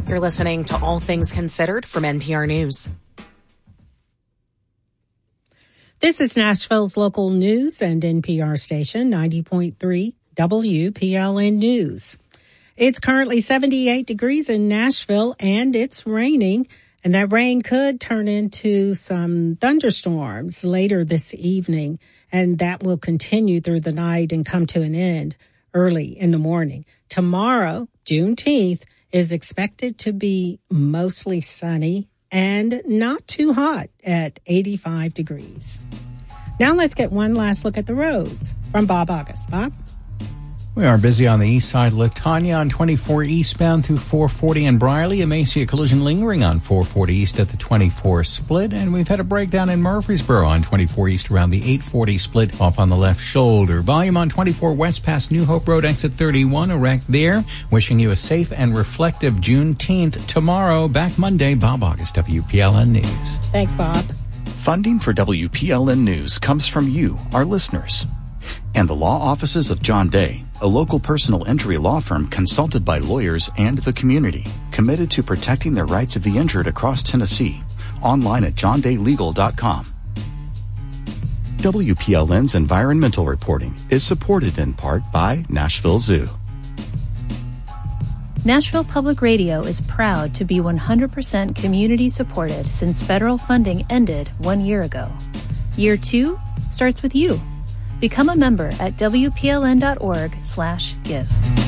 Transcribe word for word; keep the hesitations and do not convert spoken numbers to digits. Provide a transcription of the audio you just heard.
You're listening to All Things Considered from N P R News. This is Nashville's local news and N P R station, ninety point three W P L N News. It's currently seventy-eight degrees in Nashville, and it's raining, and that rain could turn into some thunderstorms later this evening, and that will continue through the night and come to an end early in the morning. Tomorrow, Juneteenth, is expected to be mostly sunny and not too hot at eighty-five degrees. Now let's get one last look at the roads from Bob August. Bob? We are busy on the east side. Latanya on twenty-four eastbound through four forty and Briley. A Macy collision lingering on four forty east at the twenty-four split. And we've had a breakdown in Murfreesboro on twenty-four east around the eight forty split off on the left shoulder. Volume on twenty-four west past New Hope Road, exit thirty-one, a wreck there. Wishing you a safe and reflective Juneteenth tomorrow. Back Monday, Bob August, W P L N News. Thanks, Bob. Funding for W P L N News comes from you, our listeners, and the law offices of John Day, a local personal injury law firm consulted by lawyers and the community, committed to protecting the rights of the injured across Tennessee. Online at john day legal dot com. W P L N's environmental reporting is supported in part by Nashville Zoo. Nashville Public Radio is proud to be one hundred percent community supported since federal funding ended one year ago. Year two starts with you. Become a member at W P L N dot org slash give.